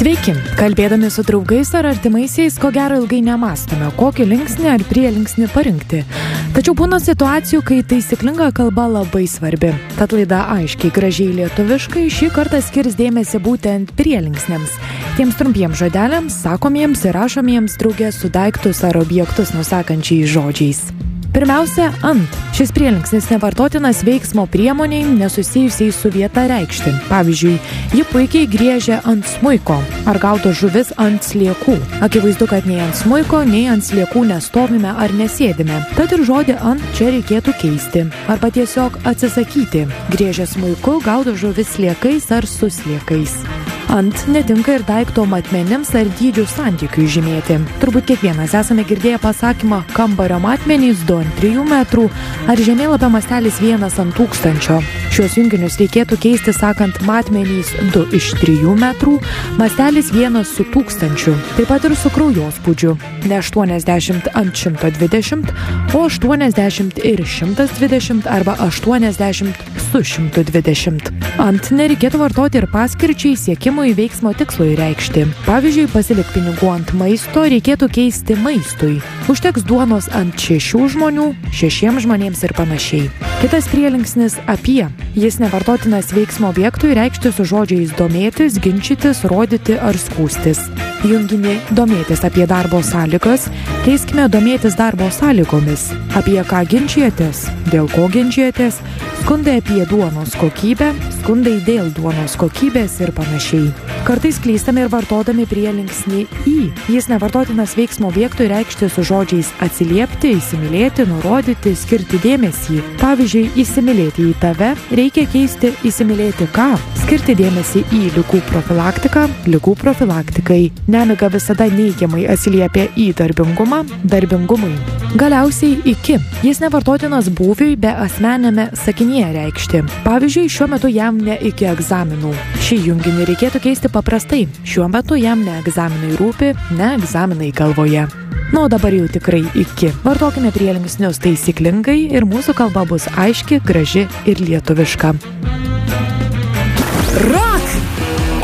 Sveiki, kalbėdami su draugais ar artimaisiais, ko gero ilgai nemąstome, kokį linksnį ar prielinksnį parinkti. Tačiau būna situacijų, kai taisyklinga kalba labai svarbi. Tad laida aiškiai, gražiai lietuviškai šį kartą skirs dėmesį būtent prielinksniams. Tiems trumpiems žodeliams, sakomiems ir rašomiems draugės su daiktus ar objektus nusakančiais žodžiais. Pirmiausia, ant. Šis prielinksnis nevartotinas veiksmo priemoniai nesusijusiai su vieta reikšti. Pavyzdžiui, ji puikiai griežia ant smuiko ar gaudo žuvis ant sliekų. Akivaizdu, kad nei ant smuiko, nei ant sliekų nestovime ar nesėdime. Tad ir žodį ant čia reikėtų keisti. Arba tiesiog atsisakyti. Griežia smuiku, gaudo žuvis sliekais ar su sliekais. Ant netinka ir daikto matmenims ar dydžių santykiui žymėti. Turbūt kiekvienas esame girdėję pasakymą kambario matmenys 2 ant 3 metrų ar žemėlapio mastelis 1 ant 1000. Šios junginius reikėtų keisti sakant matmenys 2 iš 3 metrų, mastelis 1 su 1000. Taip pat ir su kraujospūdžiu. Ne 80 ant 120, o 80 ir 120 arba 80 su 120. Ant nereikėtų vartoti ir paskirčiai siekimui veiksmo tikslui reikšti. Pavyzdžiui, pasilik pinigų ant maisto reikėtų keisti maistui. Užteks duonos ant 6 žmonių, 6 žmonėms ir panašiai. Kitas prielinksnis apie. Jis nevartotinas veiksmo objektui reikšti su žodžiais domėtis, ginčytis, rodyti ar skųstis. Junginį domėtis apie darbo sąlygas keiskime domėtis darbo sąlygomis. Apie ką ginčijatės, dėl ko ginčijatės, skundai apie duonos kokybę, skundai dėl duonos kokybės ir panašiai. Kartais klystame ir vartodami prielinksnį į. Jis nevartotinas veiksmo objektui reikšti su žodžiais atsiliepti, įsimylėti, nurodyti, skirti dėmesį. Pavyzdžiui, įsimylėti į tave reikia keisti įsimylėti ką. Skirti dėmesį į ligų profilaktiką, ligų profilaktikai. Nemiga visada neigiamai atsiliepia į darbingumą, darbingumui. Galiausiai iki. Jis nevartotinas būviui be asmenėme sakinyje reikšti. Pavyzdžiui, šiuo metu jam ne iki egzaminų. Šį junginį reikėtų keisti paprastai. Šiuo metu jam ne egzaminai rūpi, ne egzaminai galvoje. O dabar jau tikrai iki. Vartokime prielinksnius taisyklingai ir mūsų kalba bus aiški, graži ir lietuviška.